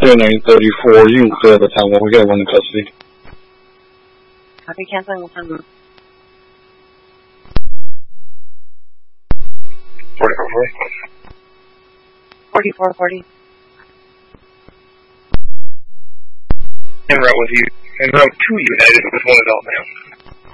3934, you can clear the town. We got one in custody. Copy, canceling the time. 4440. En route with you. En route to United with one adult now.